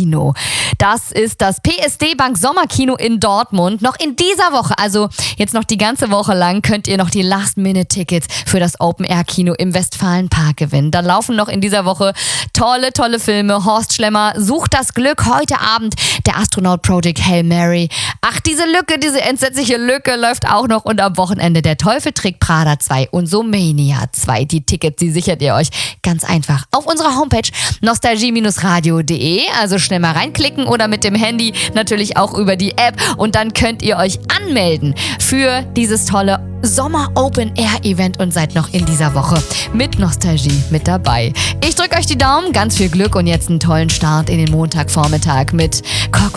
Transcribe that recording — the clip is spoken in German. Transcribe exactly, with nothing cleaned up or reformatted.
Kino. Das ist das P S D Bank Sommerkino in Dortmund. Noch in dieser Woche, also jetzt noch die ganze Woche lang, könnt ihr noch die Last-Minute-Tickets für das Open-Air-Kino im Westfalenpark gewinnen. Da laufen noch in dieser Woche tolle, tolle Filme. Horst Schlemmer, Sucht das Glück, heute Abend der Astronaut Project Hail Mary. Ach, diese Lücke, diese entsetzliche Lücke läuft auch noch, und am Wochenende der Teufel trägt Prada zwei und Somania zwei. Die Tickets, die sichert ihr euch ganz einfach auf unserer Homepage nostalgie radio punkt de. Also schnell mal reinklicken oder mit dem Handy natürlich auch über die App, und dann könnt ihr euch anmelden für dieses tolle Sommer Open Air Event und seid noch in dieser Woche mit Nostalgie mit dabei. Ich drücke euch die Daumen, ganz viel Glück und jetzt einen tollen Start in den Montagvormittag mit Cock